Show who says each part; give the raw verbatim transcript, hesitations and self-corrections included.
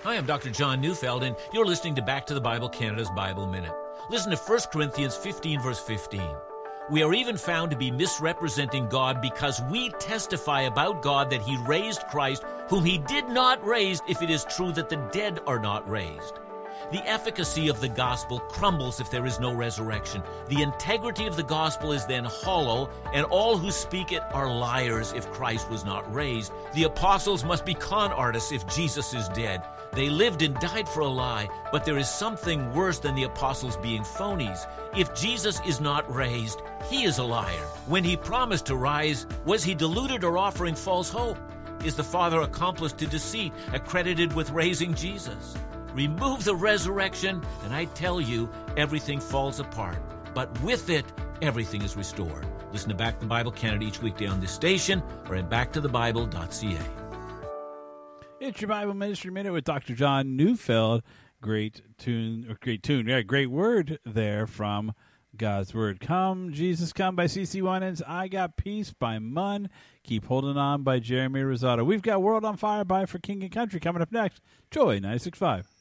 Speaker 1: Hi, I'm Doctor John Neufeld, and you're listening to Back to the Bible Canada's Bible Minute. Listen to First Corinthians fifteen, verse fifteen. We are even found to be misrepresenting God because we testify about God that he raised Christ, whom he did not raise, if it is true that the dead are not raised. The efficacy of the gospel crumbles if there is no resurrection. The integrity of the gospel is then hollow, and all who speak it are liars if Christ was not raised. The apostles must be con artists if Jesus is dead. They lived and died for a lie, but there is something worse than the apostles being phonies. If Jesus is not raised, he is a liar. When he promised to rise, was he deluded or offering false hope? Is the Father accomplice to deceit, accredited with raising Jesus? Remove the resurrection, and I tell you, everything falls apart. But with it, everything is restored. Listen to Back to the Bible Canada each weekday on this station or at back to the bible dot c a.
Speaker 2: It's your Bible Ministry Minute with Doctor John Neufeld. Great tune, or great tune, yeah, great word there from God's Word. Come, Jesus, Come by C C Winans. I Got Peace by Munn. Keep Holding On by Jeremy Rosado. We've got World on Fire by For King and Country coming up next. Joy ninety-six point five.